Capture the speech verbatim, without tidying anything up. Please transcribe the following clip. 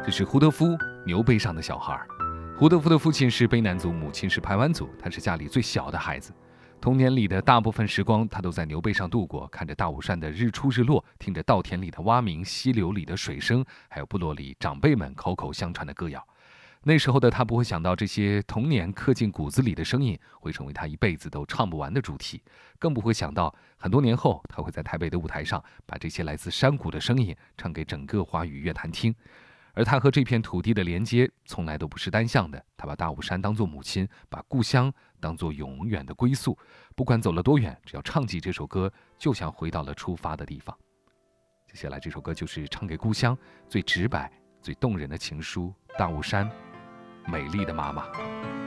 这是胡德夫牛背上的小孩。胡德夫的父亲是卑南族，母亲是排湾族，他是家里最小的孩子。童年里的大部分时光，他都在牛背上度过，看着大武山的日出日落，听着稻田里的蛙鸣、溪流里的水声，还有部落里长辈们口口相传的歌谣。那时候的他不会想到，这些童年刻进骨子里的声音会成为他一辈子都唱不完的主题，更不会想到很多年后，他会在台北的舞台上把这些来自山谷的声音唱给整个华语乐坛听。而他和这片土地的连接从来都不是单向的，他把大武山当作母亲，把故乡当作永远的归宿。不管走了多远，只要唱起这首歌，就像回到了出发的地方。接下来这首歌就是唱给故乡最直白、最动人的情书，大武山，美丽的妈妈。